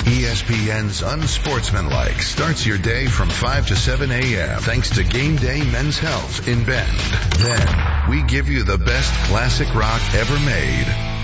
ESPN's Unsportsmanlike starts your day from 5 to 7 a.m. thanks to Game Day Men's Health in Bend. Then, we give you the best classic rock ever made.